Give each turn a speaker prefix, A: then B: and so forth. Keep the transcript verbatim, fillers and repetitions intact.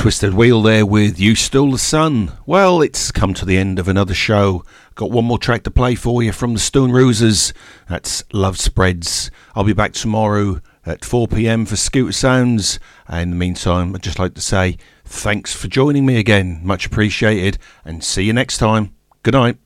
A: Twisted Wheel there with You Stole the Sun. Well, it's come to the end of another show. Got one more track to play for you from the Stone Roses. That's Love Spreads. I'll be back tomorrow at four p.m. for Scooter Sounds. And in the meantime, I'd just like to say thanks for joining me again. Much appreciated. And see you next time. Good night.